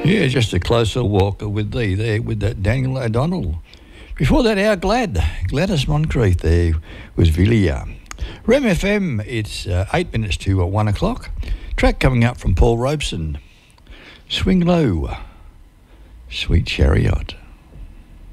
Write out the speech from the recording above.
Yeah, just a closer walk with thee there with that Daniel O'Donnell. Before that, our Gladys Moncrief there was Villia. Rem FM, it's 8 minutes to 1 o'clock. Track coming up from Paul Robeson. Swing Low, Sweet Chariot.